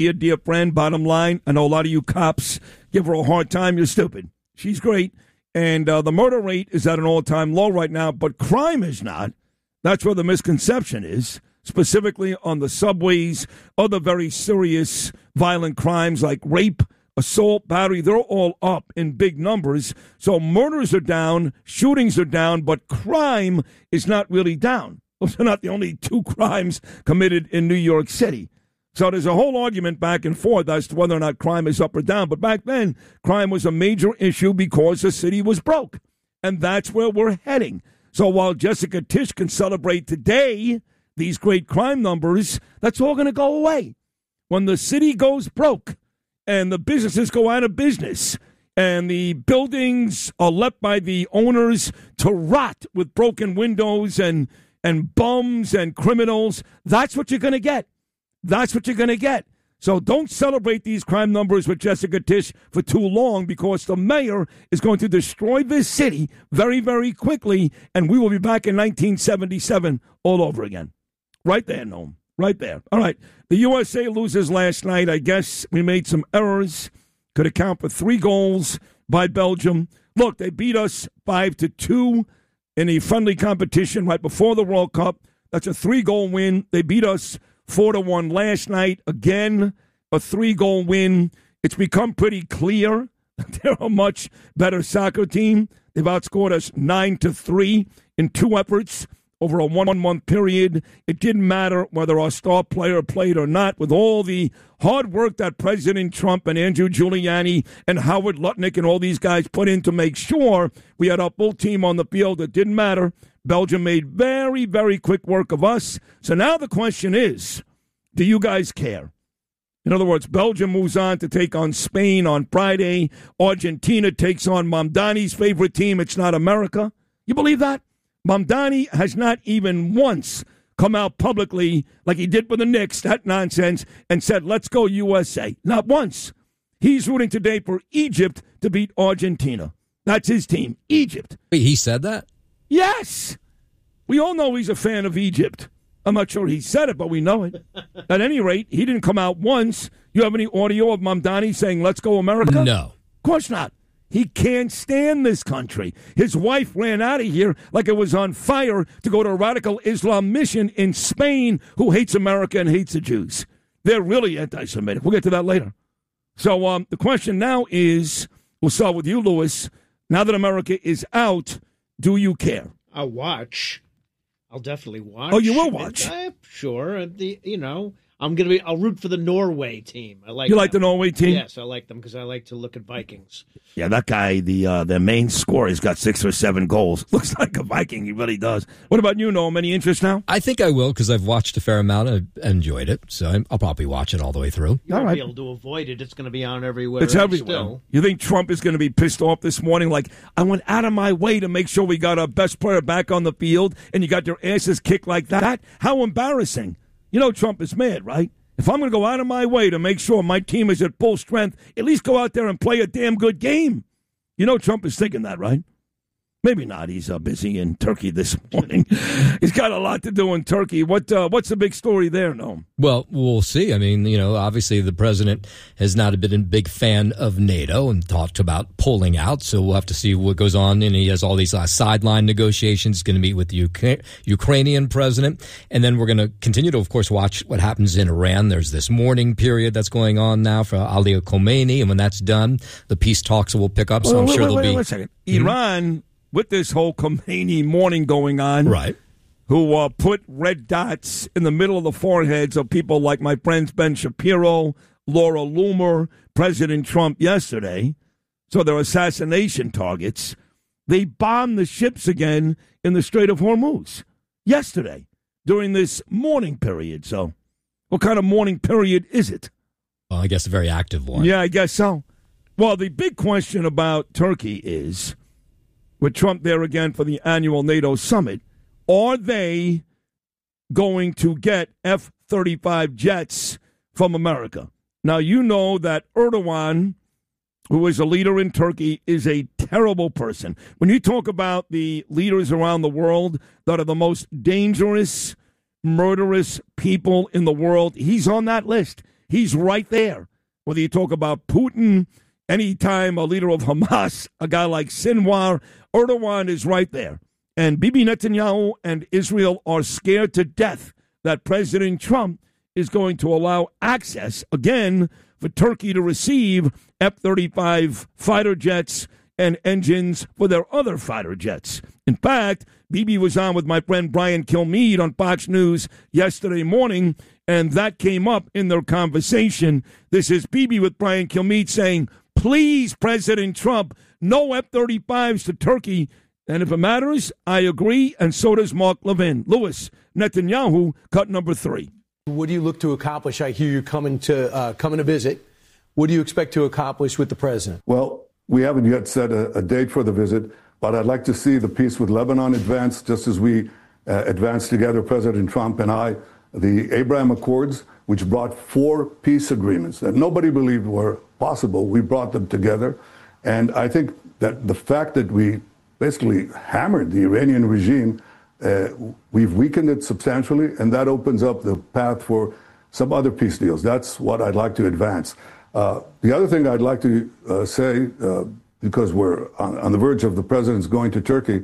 A dear friend, bottom line. I know a lot of you cops give her a hard time. You're stupid. She's great. And the murder rate is at an all-time low right now, but crime is not. That's where the misconception is, specifically on the subways, other very serious violent crimes like rape, assault, battery. They're all up in big numbers. So murders are down, shootings are down, but crime is not really down. Those are not the only two crimes committed in New York City. So there's a whole argument back and forth as to whether or not crime is up or down. But back then, crime was a major issue because the city was broke. And that's where we're heading. So while Jessica Tisch can celebrate today these great crime numbers, that's all going to go away. When the city goes broke and the businesses go out of business and the buildings are left by the owners to rot with broken windows and bums and criminals, that's what you're going to get. That's what you're going to get. So don't celebrate these crime numbers with Jessica Tisch for too long, because the mayor is going to destroy this city very, very quickly, and we will be back in 1977 all over again. Right there, Noam. Right there. All right. The USA loses last night. I guess we made some errors. Could account for 3 goals by Belgium. Look, they beat us 5-2 in a friendly competition right before the World Cup. That's a 3-goal win. They beat us 4-1 last night. Again, a 3-goal win. It's become pretty clear that they're a much better soccer team. They've outscored us 9-3 in 2 efforts over a 1-month period. It didn't matter whether our star player played or not. With all the hard work that President Trump and Andrew Giuliani and Howard Lutnick and all these guys put in to make sure we had our full team on the field, it didn't matter. Belgium made very, very quick work of us. So now the question is, do you guys care? In other words, Belgium moves on to take on Spain on Friday. Argentina takes on Mamdani's favorite team. It's not America. You believe that? Mamdani has not even once come out publicly like he did for the Knicks, that nonsense, and said, let's go USA. Not once. He's rooting today for Egypt to beat Argentina. That's his team, Egypt. Wait, he said that? Yes. We all know he's a fan of Egypt. I'm not sure he said it, but we know it. At any rate, he didn't come out once. You have any audio of Mamdani saying, let's go America? No. Of course not. He can't stand this country. His wife ran out of here like it was on fire to go to a radical Islam mission in Spain who hates America and hates the Jews. They're really anti-Semitic. We'll get to that later. So the question now is, we'll start with you, Lewis. Now that America is out, do you care? I'll watch. I'll definitely watch. Oh, you will watch? Sure. I'll root for the Norway team. I like. You like the Norway team? Yes, I like them because I like to look at Vikings. Yeah, that guy, their main scorer, has got 6 or 7 goals. Looks like a Viking. He really does. What about you, Noam? Any interest now? I think I will, because I've watched a fair amount and enjoyed it. So I'll probably watch it all the way through. You won't be able to avoid it. It's going to be on everywhere. It's everywhere. Still. You think Trump is going to be pissed off this morning? Like, I went out of my way to make sure we got our best player back on the field, and you got your asses kicked like that? How embarrassing. You know Trump is mad, right? If I'm going to go out of my way to make sure my team is at full strength, at least go out there and play a damn good game. You know Trump is thinking that, right? Maybe not. He's busy in Turkey this morning. He's got a lot to do in Turkey. What's the big story there, Noam? Well, we'll see. I mean, obviously the president has not been a big fan of NATO and talked about pulling out. So we'll have to see what goes on. And he has all these sideline negotiations. He's going to meet with the Ukrainian president. And then we're going to continue to, of course, watch what happens in Iran. There's this mourning period that's going on now for Ali Khamenei. And when that's done, the peace talks will pick up. So I'm sure there'll be... Wait a second. Iran... With this whole Khomeini mourning going on, right? Who put red dots in the middle of the foreheads of people like my friends Ben Shapiro, Laura Loomer, President Trump yesterday. So they're assassination targets. They bombed the ships again in the Strait of Hormuz yesterday during this mourning period. So what kind of mourning period is it? Well, I guess a very active one. Yeah, I guess so. Well, the big question about Turkey is, with Trump there again for the annual NATO summit, are they going to get F-35 jets from America? Now, you know that Erdogan, who is a leader in Turkey, is a terrible person. When you talk about the leaders around the world that are the most dangerous, murderous people in the world, he's on that list. he's right there. Whether you talk about Putin, anytime a leader of Hamas, a guy like Sinwar, Erdogan is right there. And Bibi Netanyahu and Israel are scared to death that President Trump is going to allow access, again, for Turkey to receive F-35 fighter jets and engines for their other fighter jets. In fact, Bibi was on with my friend Brian Kilmeade on Fox News yesterday morning, and that came up in their conversation. This is Bibi with Brian Kilmeade saying, please, President Trump, no F-35s to Turkey. And if it matters, I agree, and so does Mark Levin. Louis, Netanyahu, cut number 3. What do you look to accomplish? I hear you coming to visit. What do you expect to accomplish with the president? Well, we haven't yet set a date for the visit, but I'd like to see the peace with Lebanon advance, just as we advanced together, President Trump and I, the Abraham Accords, which brought 4 peace agreements that nobody believed were possible. We brought them together. And I think that the fact that we basically hammered the Iranian regime, we've weakened it substantially, and that opens up the path for some other peace deals. That's what I'd like to advance. The other thing I'd like to say, because we're on the verge of the president's going to Turkey,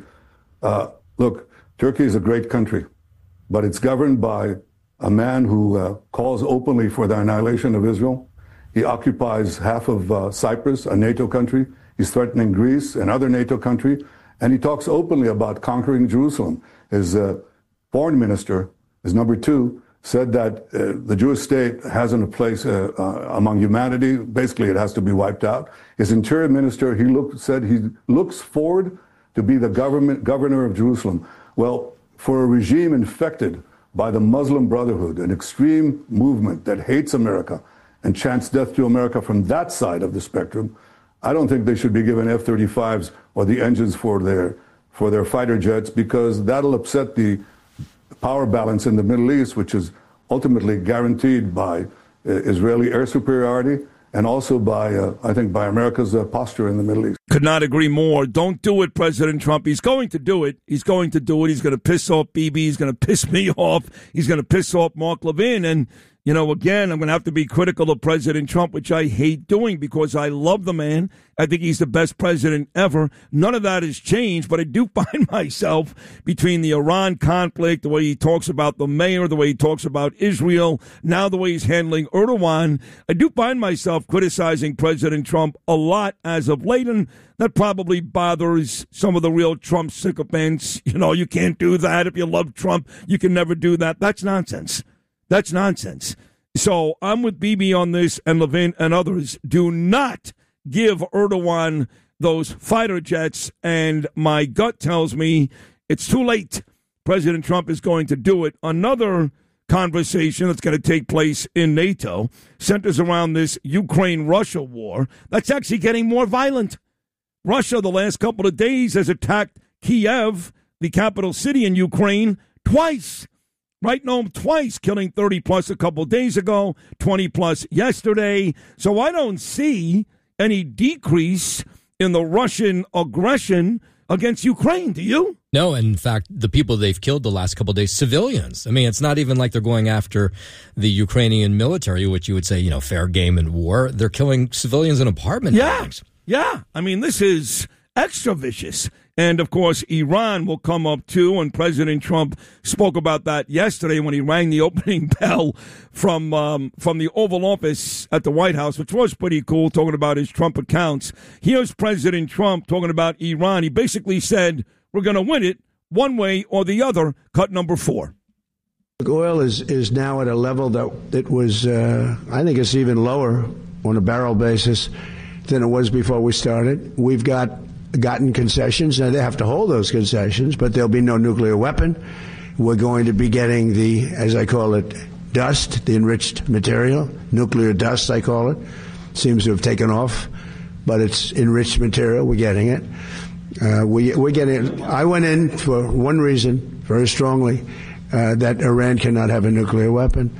look, Turkey is a great country, but it's governed by a man who calls openly for the annihilation of Israel. He occupies half of Cyprus, a NATO country. He's threatening Greece, another NATO country. And he talks openly about conquering Jerusalem. His foreign minister, his number 2, said that the Jewish state hasn't a place among humanity. Basically, it has to be wiped out. His interior minister, said he looks forward to be the governor of Jerusalem. Well, for a regime infected by the Muslim Brotherhood, an extreme movement that hates America and chants death to America from that side of the spectrum, I don't think they should be given F-35s or the engines for their fighter jets, because that'll upset the power balance in the Middle East, which is ultimately guaranteed by Israeli air superiority and also by, I think, by America's posture in the Middle East. Could not agree more. Don't do it, President Trump. He's going to do it. He's going to do it. He's going to piss off Bibi. He's going to piss me off. He's going to piss off Mark Levin. And, you know, again, I'm going to have to be critical of President Trump, which I hate doing because I love the man. I think he's the best president ever. None of that has changed, but I do find myself between the Iran conflict, the way he talks about the mayor, the way he talks about Israel, now the way he's handling Erdogan, I do find myself criticizing President Trump a lot as of late, and that probably bothers some of the real Trump sycophants. You know, you can't do that. If you love Trump, you can never do that. That's nonsense. That's nonsense. So I'm with Bibi on this, and Levin and others. Do not give Erdogan those fighter jets, and my gut tells me it's too late. President Trump is going to do it. Another conversation that's going to take place in NATO centers around this Ukraine-Russia war that's actually getting more violent. Russia, the last couple of days, has attacked Kiev, the capital city in Ukraine, twice. Right, Noam, twice, killing 30-plus a couple of days ago, 20-plus yesterday. So I don't see any decrease in the Russian aggression against Ukraine. Do you? No, in fact, the people they've killed the last couple of days, civilians. I mean, it's not even like they're going after the Ukrainian military, which you would say, you know, fair game in war. They're killing civilians in apartment buildings. Yeah. I mean, this is extra vicious. And, of course, Iran will come up, too, and President Trump spoke about that yesterday when he rang the opening bell from the Oval Office at the White House, which was pretty cool, talking about his Trump accounts. Here's President Trump talking about Iran. He basically said, we're going to win it one way or the other, cut number 4. Oil is now at a level that it was, I think it's even lower on a barrel basis than it was before we started. We've gotten concessions. Now, they have to hold those concessions, but there'll be no nuclear weapon. We're going to be getting the, as I call it, dust, the enriched material, nuclear dust, I call it. Seems to have taken off, but it's enriched material. We're getting it. We're getting it. I went in for one reason, very strongly, that Iran cannot have a nuclear weapon.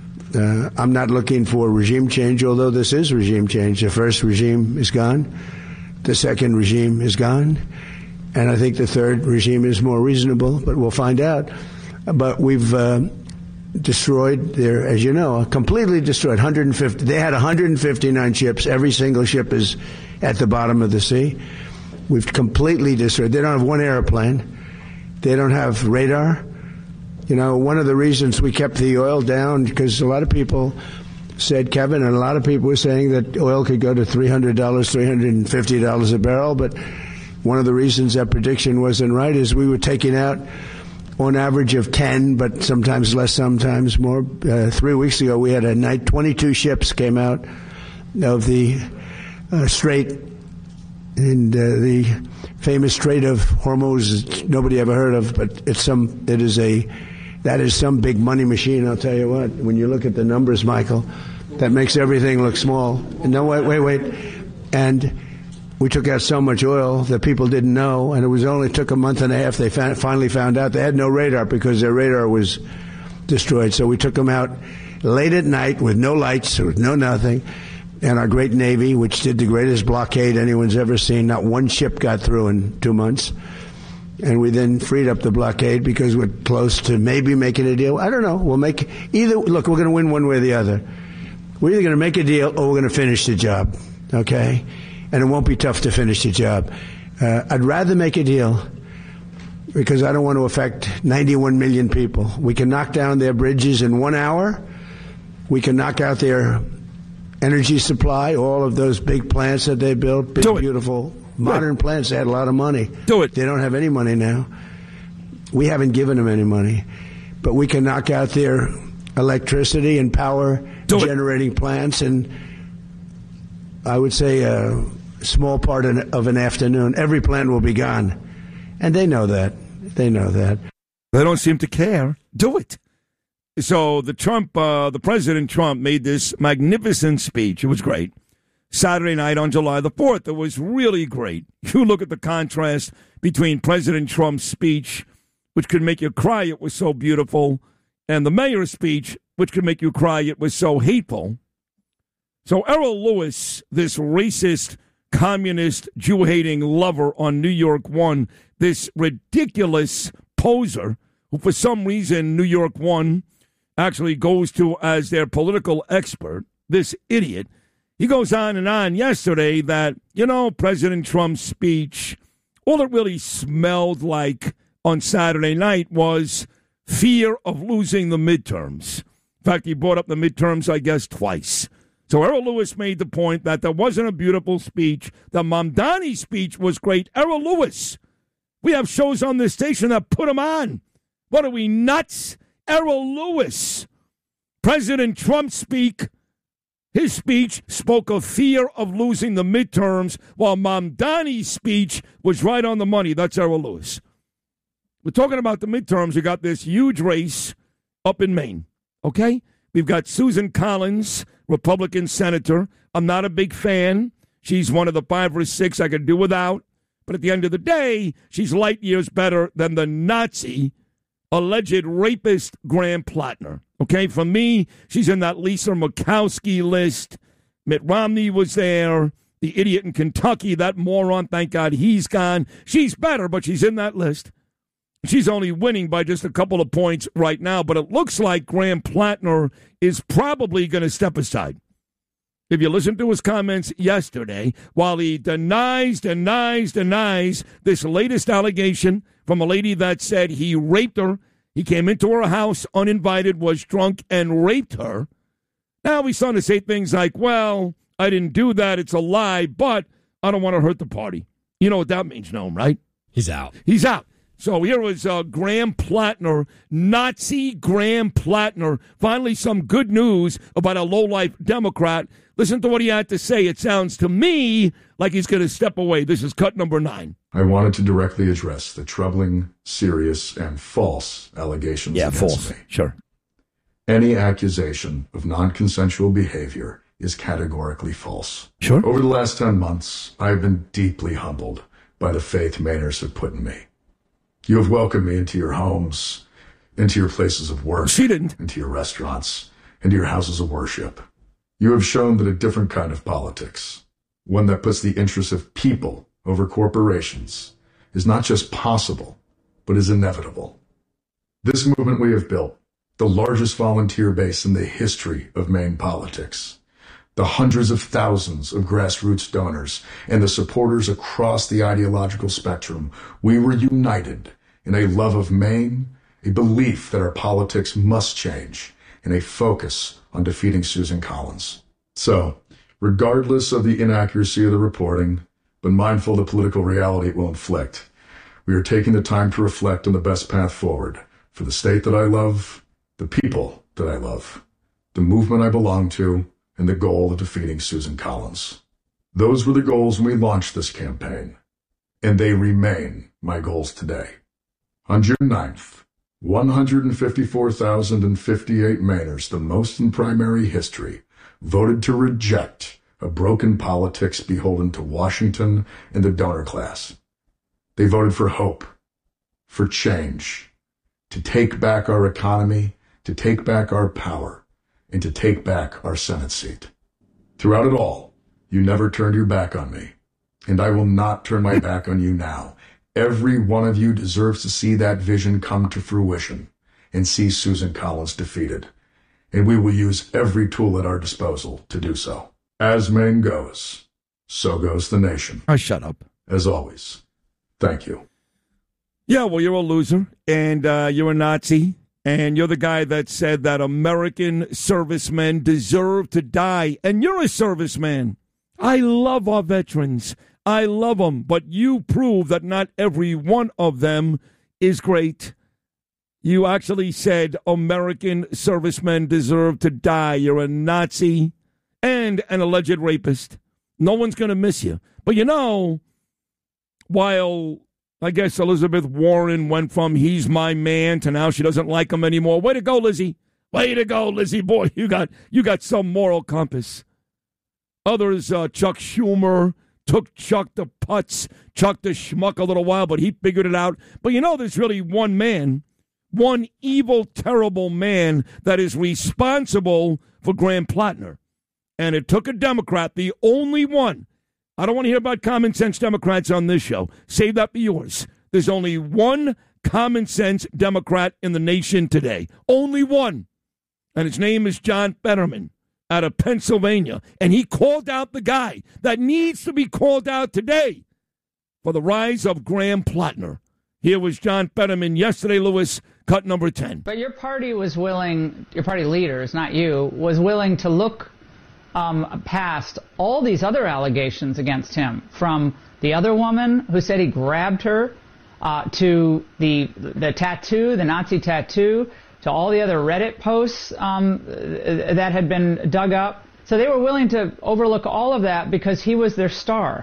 I'm not looking for regime change, although this is regime change. The first regime is gone. The second regime is gone, and I think the third regime is more reasonable, but we'll find out. But we've destroyed. They're, as you know, completely destroyed. 150. They had 159 ships. Every single ship is at the bottom of the sea. We've completely destroyed. They don't have one airplane. They don't have radar. You know, one of the reasons we kept the oil down, because a lot of people said, Kevin, and a lot of people were saying that oil could go to $300, $350 a barrel. But one of the reasons that prediction wasn't right is we were taking out on average of 10, but sometimes less, sometimes more. 3 weeks ago, we had a night, 22 ships came out of the Strait, and the famous Strait of Hormuz, nobody ever heard of, but that is some big money machine, I'll tell you what. When you look at the numbers, Michael, that makes everything look small. No, wait. And we took out so much oil that people didn't know, and it only took a month and a half. They finally found out they had no radar because their radar was destroyed. So we took them out late at night with no lights, with no nothing. And our great Navy, which did the greatest blockade anyone's ever seen, not one ship got through in 2 months. And we then freed up the blockade because we're close to maybe making a deal. I don't know. We'll make either. Look, we're going to win one way or the other. We're either going to make a deal or we're going to finish the job. Okay? And it won't be tough to finish the job. I'd rather make a deal because I don't want to affect 91 million people. We can knock down their bridges in 1 hour. We can knock out their energy supply, all of those big plants that they built, big, beautiful, modern plants. They had a lot of money. Do it. They don't have any money now. We haven't given them any money. But we can knock out their electricity and power generating plants in, I would say, a small part of an afternoon. Every plant will be gone. And they know that. They know that. They don't seem to care. Do it. So the President Trump made this magnificent speech. It was great. Saturday night on July the 4th. It was really great. You look at the contrast between President Trump's speech, which could make you cry, it was so beautiful, and the mayor's speech, which could make you cry, it was so hateful. So Errol Lewis, this racist, communist, Jew-hating lover on New York One, this ridiculous poser, who for some reason New York One actually goes to as their political expert, this idiot, he goes on and on yesterday that, President Trump's speech, all it really smelled like on Saturday night was fear of losing the midterms. In fact, he brought up the midterms, I guess, twice. So Errol Lewis made the point that there wasn't a beautiful speech. The Mamdani speech was great. Errol Lewis, we have shows on this station that put him on. What are we, nuts? Errol Lewis. President Trump his speech spoke of fear of losing the midterms, while Mamdani's speech was right on the money. That's Errol Lewis. We're talking about the midterms. We got this huge race up in Maine, okay? We've got Susan Collins, Republican senator. I'm not a big fan. She's one of the 5 or 6 I could do without. But at the end of the day, she's light years better than the Nazi alleged rapist Graham Plattner. Okay, for me, she's in that Lisa Murkowski list. Mitt Romney was there. The idiot in Kentucky, that moron, thank God he's gone. She's better, but she's in that list. She's only winning by just a couple of points right now, but it looks like Graham Plattner is probably going to step aside. If you listen to his comments yesterday, while he denies this latest allegation from a lady that said he raped her, he came into her house uninvited, was drunk, and raped her. Now he's starting to say things like, well, I didn't do that, it's a lie, but I don't want to hurt the party. You know what that means, Noam, right? He's out. He's out. So here was Graham Plattner, Nazi Graham Plattner. Finally, some good news about a lowlife Democrat. Listen to what he had to say. It sounds to me like he's going to step away. This is cut number 9. I wanted to directly address the troubling, serious, and false allegations against me. Sure. Any accusation of non-consensual behavior is categorically false. Sure. Over the last 10 months, I've been deeply humbled by the faith Mainers have put in me. You have welcomed me into your homes, into your places of work. She didn't. Into your restaurants, into your houses of worship. You have shown that a different kind of politics, one that puts the interests of people over corporations, is not just possible, but is inevitable. This movement we have built the largest volunteer base in the history of Maine politics, the hundreds of thousands of grassroots donors, and the supporters across the ideological spectrum, we were united in a love of Maine, a belief that our politics must change, and a focus on defeating Susan Collins. So, regardless of the inaccuracy of the reporting, but mindful of the political reality it will inflict, we are taking the time to reflect on the best path forward for the state that I love, the people that I love, the movement I belong to, and the goal of defeating Susan Collins. Those were the goals when we launched this campaign, and they remain my goals today. On June 9th, 154,058 Mainers, the most in primary history, voted to reject a broken politics beholden to Washington and the donor class. They voted for hope, for change, to take back our economy, to take back our power, and to take back our Senate seat. Throughout it all, you never turned your back on me, and I will not turn my back on you now. Every one of you deserves to see that vision come to fruition and see Susan Collins defeated, and we will use every tool at our disposal to do so. As Maine goes, so goes the nation. Oh, shut up. As always, thank you. Yeah, well, you're a loser, and you're a Nazi, and you're the guy that said that American servicemen deserve to die, and you're a serviceman. I love our veterans. I love them, but you prove that not every one of them is great. You actually said American servicemen deserve to die. You're a Nazi and an alleged rapist. No one's going to miss you. But you know, while I guess Elizabeth Warren went from he's my man to now she doesn't like him anymore. Way to go, Lizzie. Way to go, Lizzie. Boy, you got some moral compass. Others, Chuck Schumer, took Chuck the putz, Chuck the schmuck a little while, but he figured it out. But you know, there's really one man, one evil, terrible man that is responsible for Graham Plattner. And it took a Democrat, the only one. I don't want to hear about common sense Democrats on this show. Save that for yours. There's only one common sense Democrat in the nation today. Only one. And his name is John Fetterman out of Pennsylvania. And he called out the guy that needs to be called out today for the rise of Graham Plattner. Here was John Fetterman yesterday, Lewis, cut number 10. But your party was willing, your party leaders, not you, was willing to look past all these other allegations against him, from the other woman who said he grabbed her, to the tattoo, the Nazi tattoo, to all the other Reddit posts that had been dug up. So they were willing to overlook all of that because he was their star.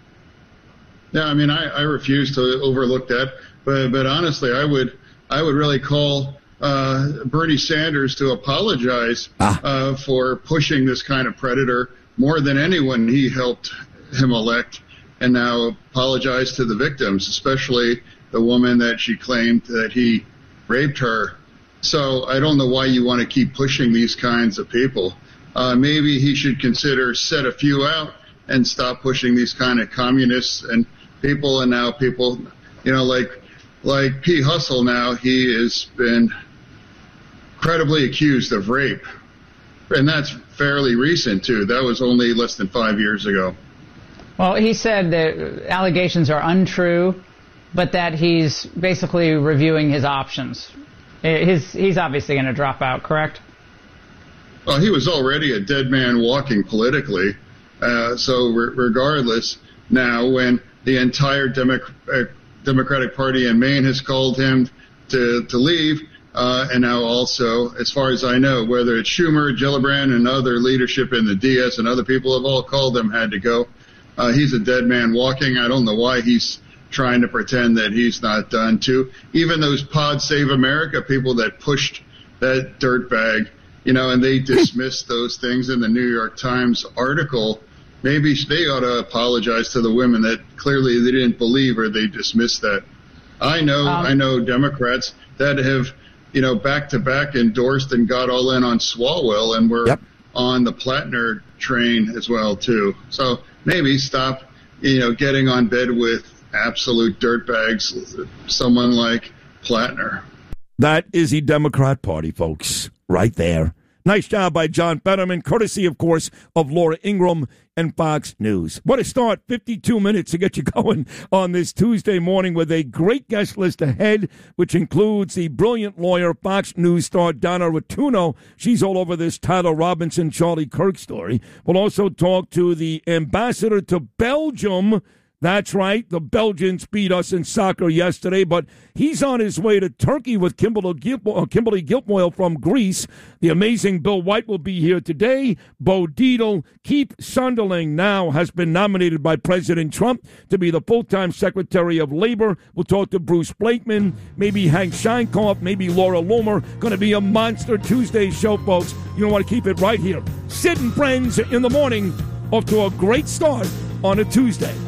Yeah, I mean, I refuse to overlook that, but honestly, I would really call Bernie Sanders to apologize for pushing this kind of predator more than anyone he helped him elect, and now apologize to the victims, especially the woman that she claimed that he raped her. So I don't know why you want to keep pushing these kinds of people. Maybe he should consider set a few out and stop pushing these kind of communists and people. And now people, you know, like P. Hustle now, he has been credibly accused of rape. And that's fairly recent, too. That was only less than 5 years ago. Well, he said the allegations are untrue, but that he's basically reviewing his options. He's obviously going to drop out, correct? Well, he was already a dead man walking politically. So regardless, now when the entire Democratic Party in Maine has called him to leave, and now also, as far as I know, whether it's Schumer, Gillibrand, and other leadership in the DS and other people have all called him, had to go. He's a dead man walking. I don't know why he's trying to pretend that he's not done too. Even those Pod Save America people that pushed that dirtbag, you know, and they dismissed those things in the New York Times article. Maybe they ought to apologize to the women that clearly they didn't believe, or they dismissed that. I know Democrats that have, you know, back to back endorsed and got all in on Swalwell, and were on the Plattner train as well too. So maybe stop, you know, getting on bed with absolute dirtbags, someone like Plattner. That is the Democrat Party, folks, right there. Nice job by John Fetterman, courtesy, of course, of Laura Ingraham and Fox News. What a start, 52 minutes to get you going on this Tuesday morning with a great guest list ahead, which includes the brilliant lawyer, Fox News star Donna Rotuno. She's all over this Tyler Robinson, Charlie Kirk story. We'll also talk to the ambassador to Belgium. That's right. The Belgians beat us in soccer yesterday, but he's on his way to Turkey with Kimberly Guilfoyle from Greece. The amazing Bill White will be here today. Bo Dietl. Keith Sunderling now has been nominated by President Trump to be the full-time Secretary of Labor. We'll talk to Bruce Blakeman, maybe Hank Scheinkoff, maybe Laura Loomer. Going to be a monster Tuesday show, folks. You don't want to keep it right here. Sid and Friends in the morning, off to a great start on a Tuesday.